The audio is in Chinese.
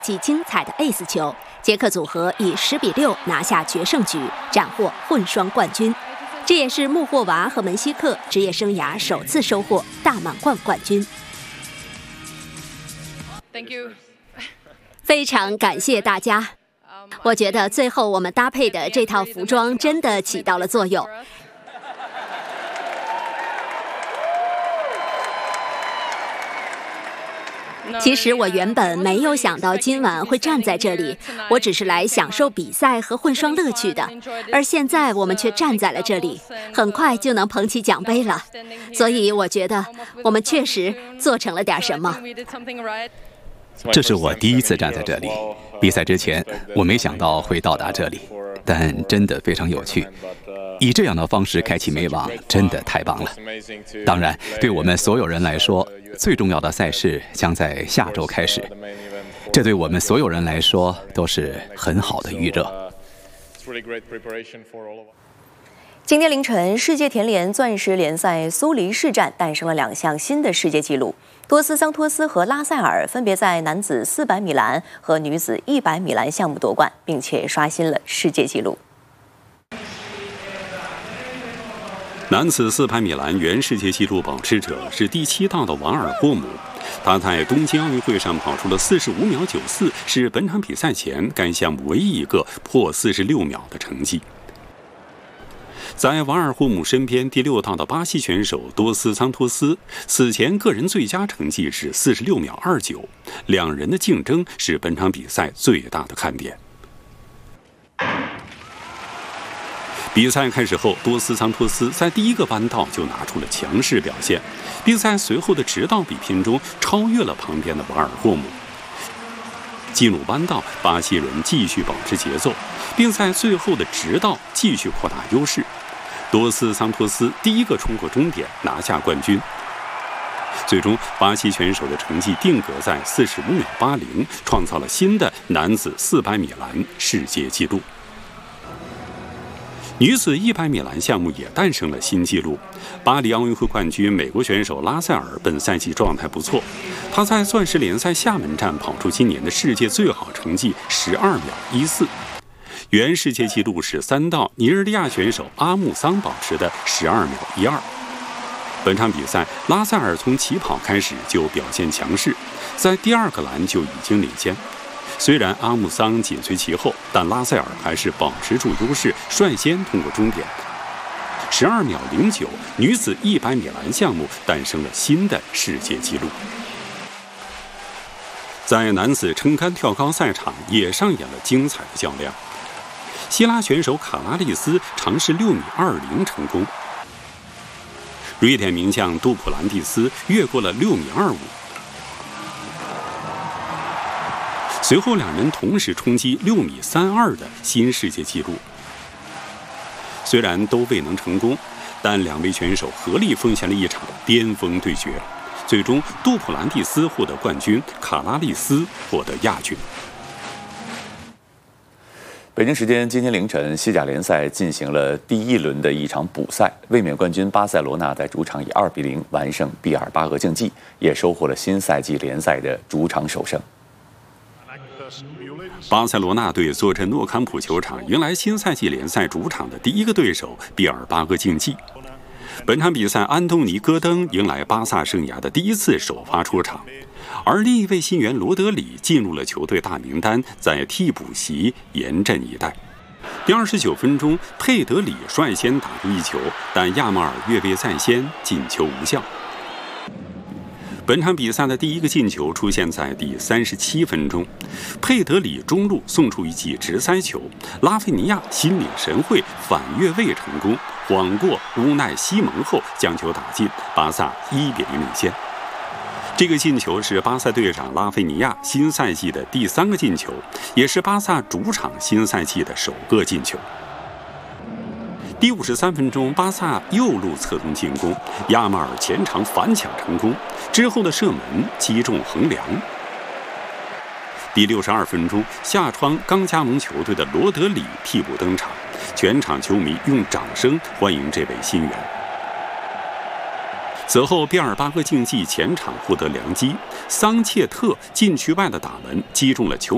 其精彩的 ace 球，捷克组合以10-6拿下决胜局，斩获混双冠军。这也是穆霍娃和门希克职业生涯首次收获大满贯冠军。 Thank you. 非常感谢大家，我觉得最后我们搭配的这套服装真的起到了作用。其实我原本没有想到今晚会站在这里，我只是来享受比赛和混双乐趣的。而现在我们却站在了这里，很快就能捧起奖杯了。所以我觉得我们确实做成了点什么。 这是我第一次站在这里，比赛之前我没想到会到达这里，但真的非常有趣。以这样的方式开启美网，真的太棒了。当然，对我们所有人来说，最重要的赛事将在下周开始，这对我们所有人来说都是很好的预热。 今天凌晨，世界田联钻石联赛苏黎世站诞生了2项新的世界纪录，多斯桑托斯和拉塞尔分别在男子400米栏和女子100米栏项目夺冠，并且刷新了世界纪录。 男子400米栏原世界纪录保持者是第7道的瓦尔霍姆，他在东京奥运会上跑出了45秒94，是本场比赛前该项目唯一一个破46秒的成绩。在瓦尔霍姆身边第6道的巴西选手多斯桑托斯，此前个人最佳成绩是46秒29，两人的竞争是本场比赛最大的看点。比赛开始后，多斯桑托斯在第一个弯道就拿出了强势表现，并在随后的直道比拼中超越了旁边的瓦尔霍姆。进入弯道，巴西人继续保持节奏，并在最后的直道继续扩大优势。多斯桑托斯第一个冲过终点，拿下冠军。最终，巴西选手的成绩定格在45秒80，创造了新的男子400米栏世界纪录。女子100米栏项目也诞生了新纪录。巴黎奥运会冠军美国选手拉塞尔本赛季状态不错，他在钻石联赛厦门站跑出今年的世界最好成绩12秒14。原世界纪录是3道尼日利亚选手阿木桑保持的12秒12。本场比赛，拉塞尔从起跑开始就表现强势，在第2个栏就已经领先。虽然阿木桑紧随其后，但拉塞尔还是保持住优势，率先通过终点。12秒09，女子100米栏项目诞生了新的世界纪录。在男子撑杆跳高赛场也上演了精彩的较量。希腊选手卡拉利斯尝试6米20成功，瑞典名将杜普兰蒂斯越过了6米25。随后两人同时冲击6米32的新世界纪录。虽然都未能成功，但两位选手合力奉献了一场巅峰对决。最终，杜普兰蒂斯获得冠军，卡拉利斯获得亚军。 北京时间今天凌晨，西甲联赛进行了第1轮的一场补赛，卫冕冠军巴塞罗那在主场以2-0完胜毕尔巴鄂竞技，也收获了新赛季联赛的主场首胜。 巴塞罗那队坐镇诺坎普球场，迎来新赛季联赛主场的第1个对手毕尔巴鄂竞技。本场比赛，安东尼·戈登迎来巴萨生涯的第1次首发出场，而另一位新援罗德里进入了球队大名单，在替补席严阵以待。第29分钟，佩德里率先打入一球，但亚马尔越位在先，进球无效。本场比赛的第1个进球出现在第37分钟，佩德里中路送出一记直塞球，拉菲尼亚心领神会反越位成功，晃过乌奈西蒙后将球打进，巴萨1-0领先。这个进球是巴萨队长拉菲尼亚新赛季的第3个进球，也是巴萨主场新赛季的首个进球。第53分钟，巴萨右路侧动进攻，亚马尔前场反抢成功，之后的射门击中横梁。第62分钟，下窗刚加盟球队的罗德里替补登场，全场球迷用掌声欢迎这位新援。此后，毕尔巴鄂竞技前场获得良机，桑切特禁区外的打门击中了球